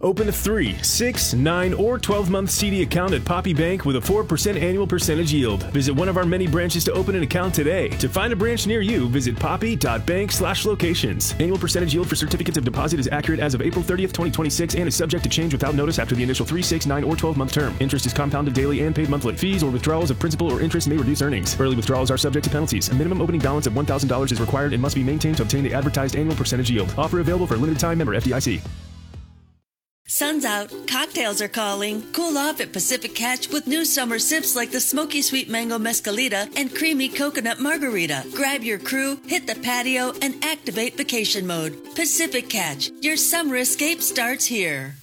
Open a 3, 6, 9, or 12-month CD account at Poppy Bank with a 4% annual percentage yield. Visit one of our many branches to open an account today. To find a branch near you, visit poppy.bank/locations. Annual percentage yield for certificates of deposit is accurate as of April 30th, 2026 and is subject to change without notice after the initial 3, 6, 9, or 12-month term. Interest is compounded daily and paid monthly. Fees or withdrawals of principal or interest may reduce earnings. Early withdrawals are subject to penalties. A minimum opening balance of $1,000 is required and must be maintained to obtain the advertised annual percentage yield. Offer available for a limited time. Member FDIC. Sun's out, cocktails are calling. Cool off at Pacific Catch with new summer sips like the Smoky Sweet Mango Mescalita and Creamy Coconut Margarita. Grab your crew, hit the patio, and activate vacation mode. Pacific Catch, your summer escape starts here.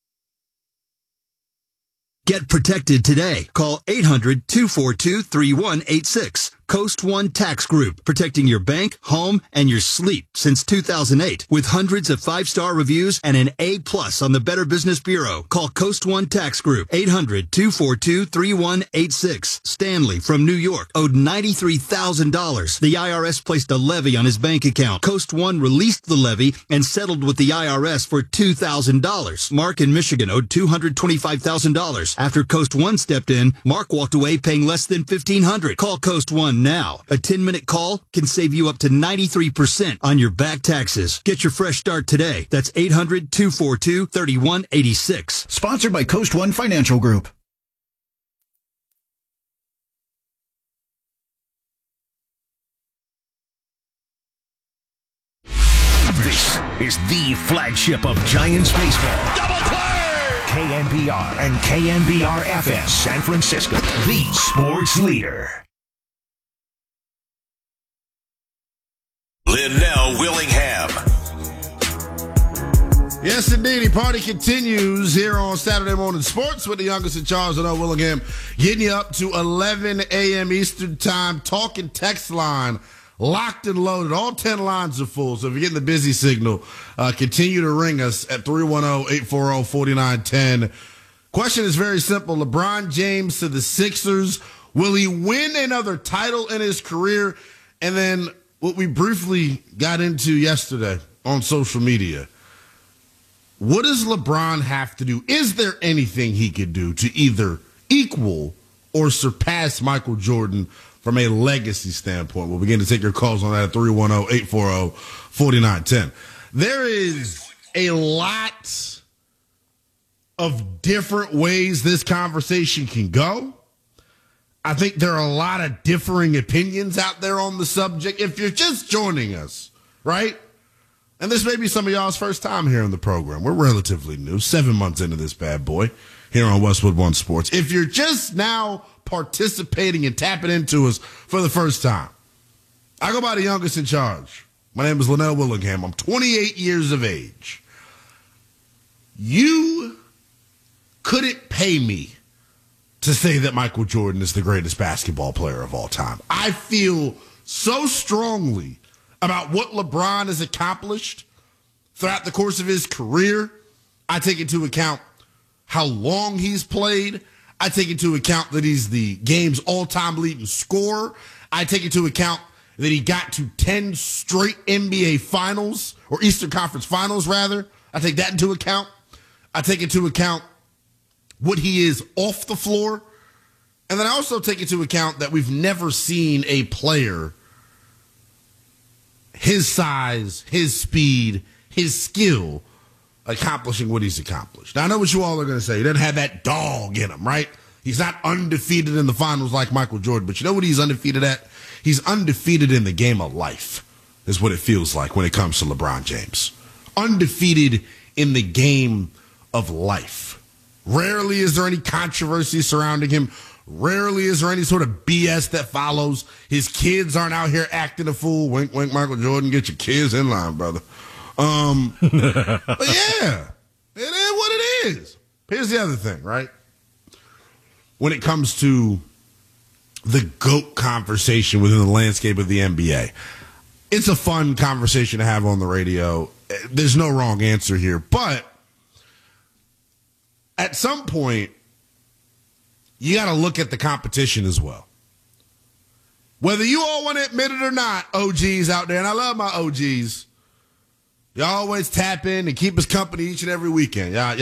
Get protected today. Call 800-242-3186. Coast One Tax Group, protecting your bank, home, and your sleep since 2008. With hundreds of 5-star reviews and an A+ on the Better Business Bureau. Call Coast One Tax Group, 800-242-3186. Stanley from New York owed $93,000. The IRS placed a levy on his bank account. Coast One released the levy and settled with the IRS for $2,000. Mark in Michigan owed $225,000. After Coast One stepped in, Mark walked away paying less than $1,500. Call Coast One now. A 10-minute call can save you up to 93% on your back taxes. Get your fresh start today. That's 800-242-3186. Sponsored by Coast One Financial Group. This is the flagship of Giants baseball. Double play! KNBR and KNBR-FM San Francisco, the sports leader. Linnell Willingham. Yes, indeed. The party continues here on Saturday Morning Sports with the youngest in charge, Linnell Willingham, getting you up to 11 a.m. Eastern Time. Talking text line, locked and loaded. All 10 lines are full. So if you're getting the busy signal, continue to ring us at 310-840-4910. Question is very simple. LeBron James to the Sixers. Will he win another title in his career? And then what we briefly got into yesterday on social media. What does LeBron have to do? Is there anything he could do to either equal or surpass Michael Jordan from a legacy standpoint? We'll begin to take your calls on that at 310-840-4910. There is a lot of different ways this conversation can go. I think there are a lot of differing opinions out there on the subject. If you're just joining us, right? And this may be some of y'all's first time here on the program. We're relatively new, 7 months into this bad boy here on Westwood One Sports. If you're just now participating and tapping into us for the first time, I go by the youngest in charge. My name is Linnell Willingham. I'm 28 years of age. You couldn't pay me to say that Michael Jordan is the greatest basketball player of all time. I feel so strongly about what LeBron has accomplished throughout the course of his career. I take into account how long he's played. I take into account that he's the game's all-time leading scorer. I take into account that he got to 10 straight NBA finals, or Eastern Conference finals, rather. I take that into account. I take into account what he is off the floor. And then I also take into account that we've never seen a player his size, his speed, his skill accomplishing what he's accomplished. Now, I know what you all are going to say. He doesn't have that dog in him, right? He's not undefeated in the finals like Michael Jordan. But you know what he's undefeated at? He's undefeated in the game of life, is what it feels like when it comes to LeBron James. Undefeated in the game of life. Rarely is there any controversy surrounding him. Rarely is there any sort of BS that follows. His kids aren't out here acting a fool. Wink, wink, Michael Jordan. Get your kids in line, brother. But yeah, it is what it is. Here's the other thing, right? When it comes to the GOAT conversation within the landscape of the NBA, it's a fun conversation to have on the radio. There's no wrong answer here, but at some point, you got to look at the competition as well. Whether you all want to admit it or not, OGs out there, and I love my OGs, y'all always tap in and keep us company each and every weekend. Y'all